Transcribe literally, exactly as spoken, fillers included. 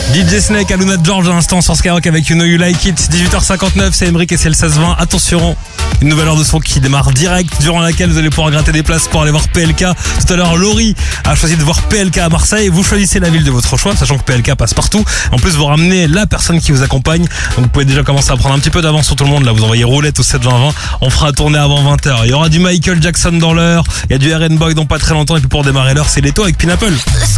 D J Snake, Aluna George à l'instant sur Skyrock avec You Know You Like It. dix-huit heures cinquante-neuf, c'est Emric et c'est le seize vingt. Attention, une nouvelle heure de son qui démarre direct, durant laquelle vous allez pouvoir gratter des places pour aller voir P L K. Tout à l'heure, Laurie a choisi de voir P L K à Marseille. Vous choisissez la ville de votre choix, sachant que P L K passe partout. En plus, vous ramenez la personne qui vous accompagne. Donc vous pouvez déjà commencer à prendre un petit peu d'avance sur tout le monde. Là, vous envoyez roulette au sept vingt vingt. On fera tourner avant vingt heures. Il y aura du Michael Jackson dans l'heure. Il y a du R and Boy dans pas très longtemps. Et puis pour démarrer l'heure, c'est Leto avec Pineapple.